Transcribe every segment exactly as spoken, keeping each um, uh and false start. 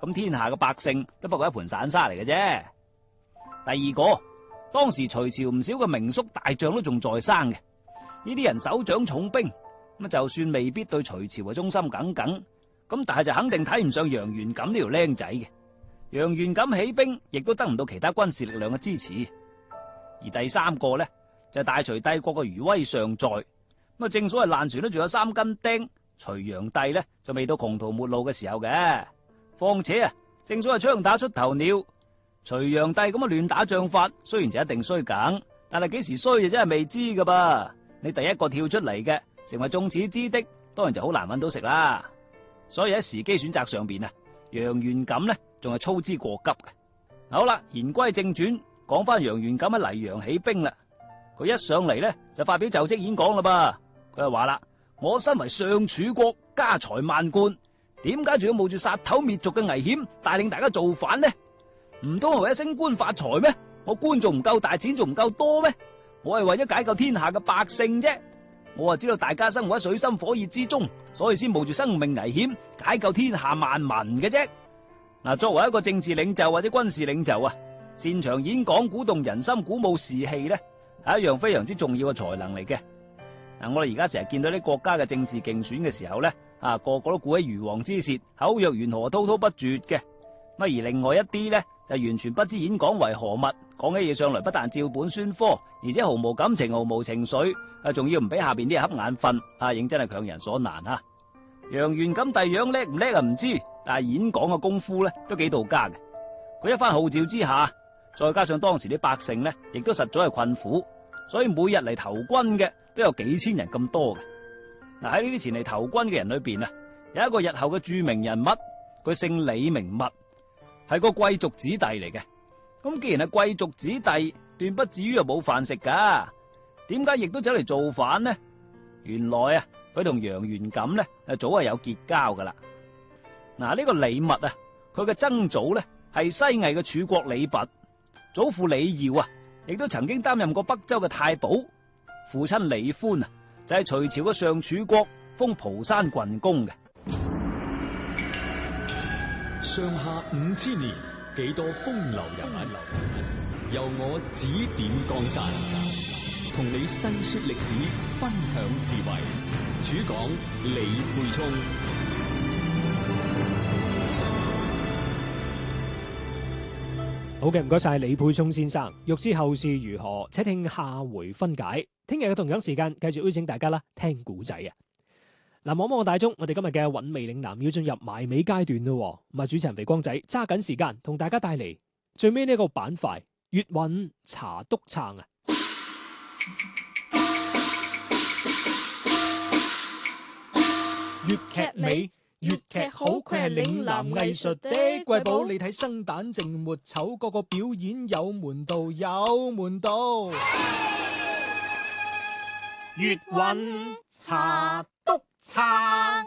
咁天下嘅百姓都不過一盤散沙嚟嘅啫。第二個，當時隋朝唔少嘅名宿大將都仲在生嘅，呢啲人手掌重兵，咁就算未必對隋朝嘅忠心耿耿，咁但係就肯定睇唔上楊元錦呢條僆仔嘅。楊元錦起兵亦都得唔到其他軍事力量嘅支持。而第三個呢，就係大隋帝國嘅餘威尚在，咁啊正所謂爛船都仲有三根釘，隋煬帝呢，就未到窮途末路嘅時候嘅。況且啊，正所謂槍打出頭鳥，隋煬帝咁嘅亂打仗法，雖然就一定衰梗，但係幾時衰就真係未知噶噃。你第一個跳出嚟嘅，成為眾矢之的，當然就好難揾到食啦。所以喺時機選擇上邊啊，楊元錦呢，仲係操之過急嘅。好啦，言歸正傳，講翻楊元錦喺黎陽起兵啦。佢一上嚟呢，就發表就職演講啦噃。佢就話啦：我身為上柱國，家財萬貫，點解仲要冒住殺頭滅族嘅危險，帶領大家造反呢？唔通係為咗升官發財咩？我官仲唔夠大，錢仲唔夠多咩？我係為咗解救天下嘅百姓啫。我啊知道大家生活喺水深火熱之中，所以先冒住生命危險解救天下萬民嘅啫。嗱，作為一個政治領袖或者軍事領袖啊，擅長演講、鼓動人心、鼓舞士氣咧，係一樣非常之重要嘅才能嚟嘅。嗱，我哋而家成日見到啲國家嘅政治競選嘅時候咧，啊個個都鼓起如簧之舌，口若懸河，滔滔不絕嘅。咁而另外一啲咧，就完全不知演講為何物，講起嘢上嚟不但照本宣科，而且毫無感情、毫無情緒，啊，仲要唔俾下邊啲人瞌眼瞓，啊，認真係強人所難啊！楊元錦第樣叻唔叻啊？唔知，但係演講嘅功夫咧都幾到家嘅。佢一番號召之下，再加上當時啲百姓咧，亦都實在係困苦，所以每日嚟投軍嘅都有幾千人咁多嘅。嗱，喺呢啲前嚟投軍嘅人裏邊啊，有一個日後嘅著名人物，佢姓李名密，係個貴族子弟嚟嘅。咁既然係貴族子弟，斷不至於又冇飯食噶，點解亦都走嚟造反呢？原來啊，佢同楊元錦呢，早係有結交噶啦。嗱，呢個李密啊，佢嘅曾祖呢，係西魏嘅柱國李拔，祖父李堯啊，亦都曾經擔任過北周嘅太保。父親李寬啊，就係隋朝嘅上柱國，封蒲山郡公嘅。 上下五千年，幾多風流人物，由我指點江山，同你細說歷史，分享智慧。主講李沛聰。 好嘅，唔該晒李沛聰先生。欲知後事如何，且聽下回分解。聽日嘅同樣時間，繼續邀請大家啦，聽古仔啊！嗱，望望大鐘，我哋今日嘅韻味嶺南要進入埋尾階段咯。咁啊，主持人肥光仔揸緊時間，同大家帶嚟最尾呢個板塊粵韻茶篤撐啊！粵劇美。粵劇好，佢係嶺南藝術的瑰寶。你睇生旦淨末丑，個個表演有門道，有門道。粵韻茶篤撐，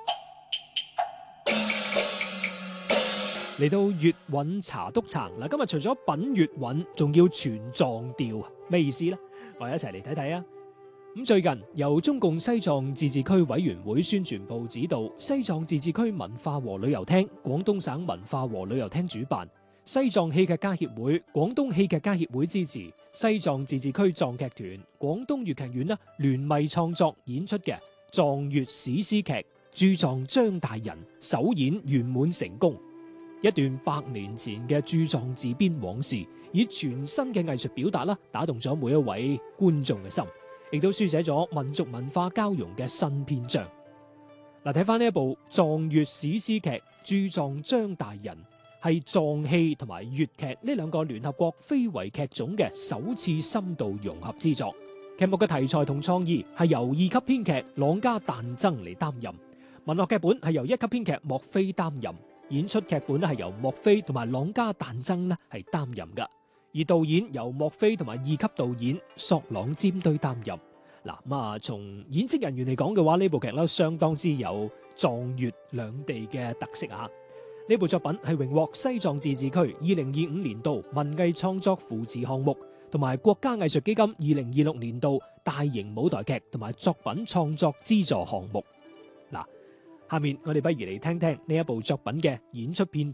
嚟到粵韻茶篤撐嗱，今日除咗品粵韻，仲要全壯調啊！咩意思呢？我哋一齊嚟睇睇啊！咁最近由中共西藏自治區委員會宣傳部指導，西藏自治區文化和旅遊廳、廣東省文化和旅遊廳主辦，西藏戲劇家協會、廣東戲劇家協會支持，西藏自治區藏劇團、廣東粵劇院呢聯袂創作演出嘅藏粵史詩劇駐藏張大人首演圓滿成功，一段百年前嘅駐藏自編往事，以全新嘅藝術表達啦，打動咗每一位觀眾嘅心。亦都書寫咗民族文化交融嘅新篇章。嗱，睇翻呢一部藏粵史詩劇駐藏張大人，係藏戲同埋粵劇呢兩個聯合國非遺劇種嘅首次深度融合之作。劇目嘅題材同創意係由二級編劇郎家誕增嚟擔任，文學劇本係由一級編劇莫非擔任，演出劇本咧係由莫非同埋郎家誕增咧係擔任噶。而導演由莫非同埋二級導演索朗尖堆擔任。嗱，咁啊，從演職人員嚟講嘅話，呢部劇咧相當之有藏粵兩地嘅特色啊！呢部作品係榮獲西藏自治區二零二五年度文藝創作扶持項目，同埋國家藝術基金二零二六年度大型舞台劇同埋作品創作資助項目。嗱，下面我哋不如嚟聽聽呢一部作品嘅演出片段。